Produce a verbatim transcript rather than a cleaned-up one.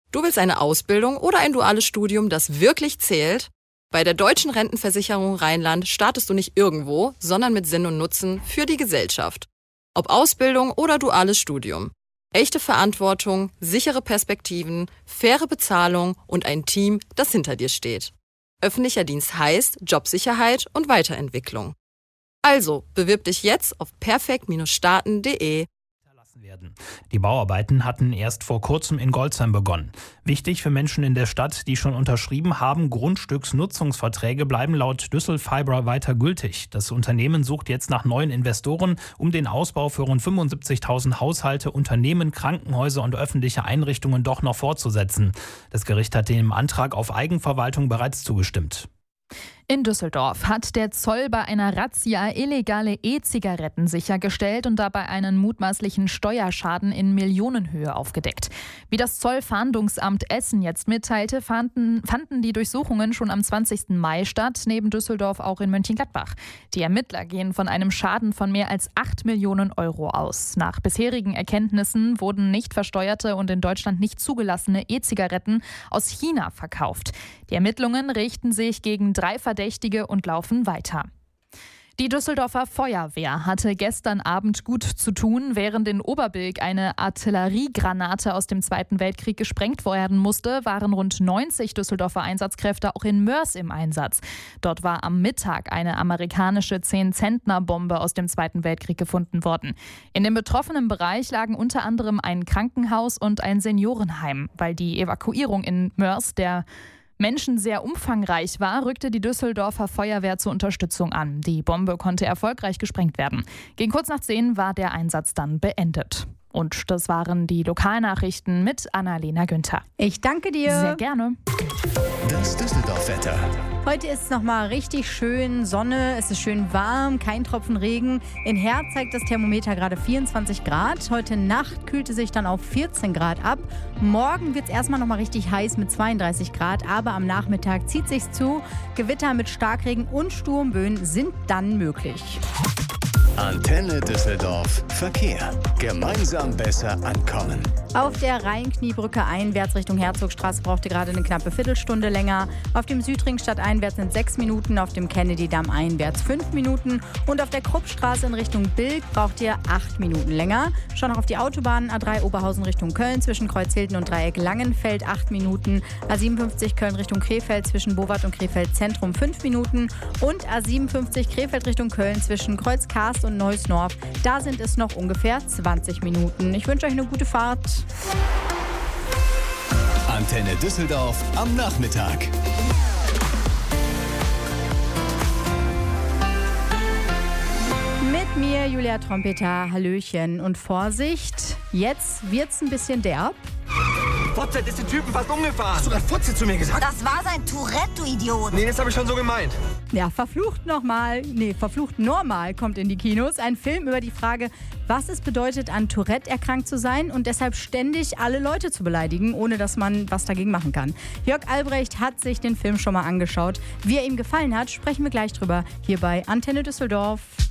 Du willst eine Ausbildung oder ein duales Studium, das wirklich zählt? Bei der Deutschen Rentenversicherung Rheinland startest du nicht irgendwo, sondern mit Sinn und Nutzen für die Gesellschaft. Ob Ausbildung oder duales Studium. Echte Verantwortung, sichere Perspektiven, faire Bezahlung und ein Team, das hinter dir steht. Öffentlicher Dienst heißt Jobsicherheit und Weiterentwicklung. Also, bewirb dich jetzt auf perfekt Starten punkt de. Werden. Die Bauarbeiten hatten erst vor kurzem in Golzheim begonnen. Wichtig für Menschen in der Stadt, die schon unterschrieben haben, Grundstücksnutzungsverträge bleiben laut Düsselfiber weiter gültig. Das Unternehmen sucht jetzt nach neuen Investoren, um den Ausbau für rund fünfundsiebzigtausend Haushalte, Unternehmen, Krankenhäuser und öffentliche Einrichtungen doch noch fortzusetzen. Das Gericht hat dem Antrag auf Eigenverwaltung bereits zugestimmt. In Düsseldorf hat der Zoll bei einer Razzia illegale E-Zigaretten sichergestellt und dabei einen mutmaßlichen Steuerschaden in Millionenhöhe aufgedeckt. Wie das Zollfahndungsamt Essen jetzt mitteilte, fanden, fanden die Durchsuchungen schon am zwanzigsten Mai statt, neben Düsseldorf auch in Mönchengladbach. Die Ermittler gehen von einem Schaden von mehr als acht Millionen Euro aus. Nach bisherigen Erkenntnissen wurden nicht versteuerte und in Deutschland nicht zugelassene E-Zigaretten aus China verkauft. Die Ermittlungen richten sich gegen drei Verdächtige und laufen weiter. Die Düsseldorfer Feuerwehr hatte gestern Abend gut zu tun, während in Oberbilk eine Artilleriegranate aus dem Zweiten Weltkrieg gesprengt werden musste, waren rund neunzig Düsseldorfer Einsatzkräfte auch in Mörs im Einsatz. Dort war am Mittag eine amerikanische zehn-Zentner-Bombe aus dem Zweiten Weltkrieg gefunden worden. In dem betroffenen Bereich lagen unter anderem ein Krankenhaus und ein Seniorenheim. Weil die Evakuierung in Mörs der Menschen sehr umfangreich war, rückte die Düsseldorfer Feuerwehr zur Unterstützung an. Die Bombe konnte erfolgreich gesprengt werden. Gegen kurz nach zehn war der Einsatz dann beendet. Und das waren die Lokalnachrichten mit Annalena Günther. Ich danke dir. Sehr gerne. Das Düsseldorf-Wetter. Heute ist es nochmal richtig schön Sonne, es ist schön warm, kein Tropfen Regen. In Herz zeigt das Thermometer gerade vierundzwanzig Grad. Heute Nacht kühlt es sich dann auf vierzehn Grad ab. Morgen wird es erstmal nochmal richtig heiß mit zweiunddreißig Grad, aber am Nachmittag zieht sich's zu. Gewitter mit Starkregen und Sturmböen sind dann möglich. Antenne Düsseldorf. Verkehr. Gemeinsam besser ankommen. Auf der Rhein-Kniebrücke einwärts Richtung Herzogstraße braucht ihr gerade eine knappe Viertelstunde länger. Auf dem Südring stadteinwärts sind sechs Minuten, auf dem Kennedy-Damm einwärts fünf Minuten. Und auf der Kruppstraße in Richtung Bilk braucht ihr acht Minuten länger. Schon noch auf die Autobahnen A drei Oberhausen Richtung Köln zwischen Kreuzhilden und Dreieck Langenfeld acht Minuten. A siebenundfünfzig Köln Richtung Krefeld zwischen Bowart und Krefeld Zentrum fünf Minuten. Und A siebenundfünfzig Krefeld Richtung Köln zwischen Kreuz Karst und Neuss-Norf. Da sind es noch ungefähr zwanzig Minuten. Ich wünsche euch eine gute Fahrt. Antenne Düsseldorf am Nachmittag. Mit mir Julia Trompeter, Hallöchen und Vorsicht, jetzt wird's ein bisschen derb. Fotze, ist den Typen fast umgefahren. Hast du gerade Fotze zu mir gesagt? Das war sein Tourette, du Idiot. Nee, das habe ich schon so gemeint. Ja, verflucht nochmal, nee, verflucht normal kommt in die Kinos. Ein Film über die Frage, was es bedeutet, an Tourette erkrankt zu sein und deshalb ständig alle Leute zu beleidigen, ohne dass man was dagegen machen kann. Jörg Albrecht hat sich den Film schon mal angeschaut. Wie er ihm gefallen hat, sprechen wir gleich drüber hier bei Antenne Düsseldorf.